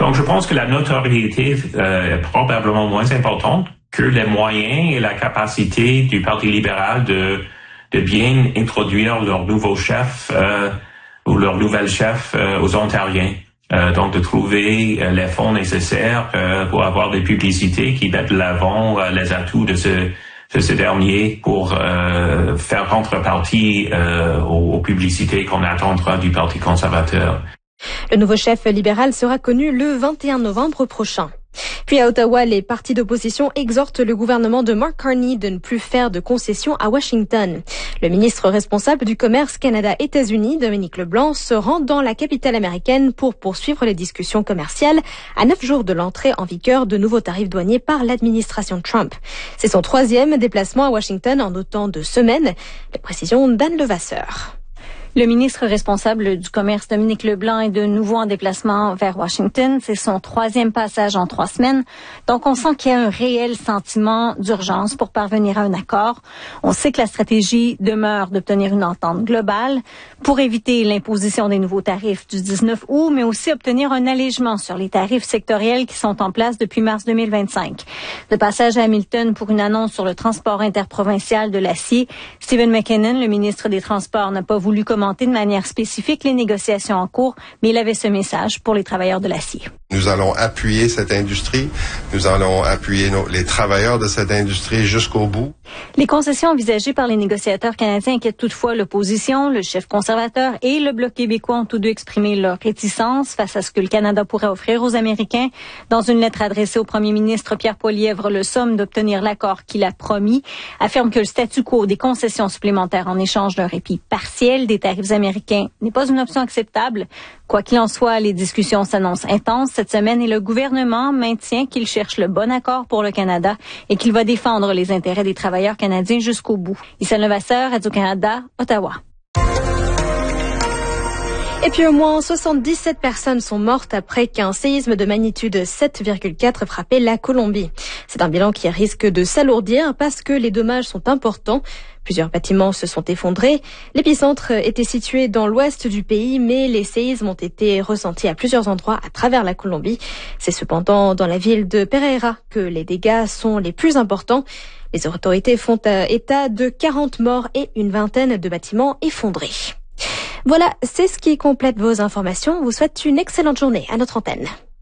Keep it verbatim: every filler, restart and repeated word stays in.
Donc, je pense que la notoriété euh, est probablement moins importante que les moyens et la capacité du Parti libéral de, de bien introduire leur nouveau chef euh, ou leur nouvel chef euh, aux Ontariens. Euh, donc, de trouver euh, les fonds nécessaires euh, pour avoir des publicités qui mettent de l'avant euh, les atouts de ce de ce dernier pour euh, faire contrepartie euh, aux, aux publicités qu'on attendra du Parti conservateur. Le nouveau chef libéral sera connu le vingt et un novembre prochain. Puis à Ottawa, les partis d'opposition exhortent le gouvernement de Mark Carney de ne plus faire de concessions à Washington. Le ministre responsable du commerce Canada-États-Unis, Dominique Leblanc, se rend dans la capitale américaine pour poursuivre les discussions commerciales à neuf jours de l'entrée en vigueur de nouveaux tarifs douaniers par l'administration Trump. C'est son troisième déplacement à Washington en autant de semaines. Les précisions d'Anne Levasseur. Le ministre responsable du commerce, Dominique Leblanc, est de nouveau en déplacement vers Washington. C'est son troisième passage en trois semaines. Donc, on sent qu'il y a un réel sentiment d'urgence pour parvenir à un accord. On sait que la stratégie demeure d'obtenir une entente globale pour éviter l'imposition des nouveaux tarifs du dix-neuf août, mais aussi obtenir un allègement sur les tarifs sectoriels qui sont en place depuis mars deux mille vingt-cinq. Le passage à Hamilton pour une annonce sur le transport interprovincial de l'acier, Stephen McKinnon, le ministre des Transports, n'a pas voulu commenter de manière spécifique les négociations en cours, mais il avait ce message pour les travailleurs de l'acier. Nous allons appuyer cette industrie, nous allons appuyer nos, les travailleurs de cette industrie jusqu'au bout. Les concessions envisagées par les négociateurs canadiens inquiètent toutefois l'opposition. Le chef conservateur et le Bloc québécois ont tous deux exprimé leur réticence face à ce que le Canada pourrait offrir aux Américains. Dans une lettre adressée au premier ministre Pierre Poilievre, le somme d'obtenir l'accord qu'il a promis affirme que le statu quo des concessions supplémentaires en échange d'un répit partiel des tarifs américains n'est pas une option acceptable. Quoi qu'il en soit, les discussions s'annoncent intenses cette semaine et le gouvernement maintient qu'il cherche le bon accord pour le Canada et qu'il va défendre les intérêts des travailleurs canadiens jusqu'au bout. Issa Levasseur, Radio-Canada, Ottawa. Et puis au moins soixante-dix-sept personnes sont mortes après qu'un séisme de magnitude sept virgule quatre frappait la Colombie. C'est un bilan qui risque de s'alourdir parce que les dommages sont importants. Plusieurs bâtiments se sont effondrés. L'épicentre était situé dans l'ouest du pays, mais les séismes ont été ressentis à plusieurs endroits à travers la Colombie. C'est cependant dans la ville de Pereira que les dégâts sont les plus importants. Les autorités font état de quarante morts et une vingtaine de bâtiments effondrés. Voilà, c'est ce qui complète vos informations. On vous souhaite une excellente journée à notre antenne.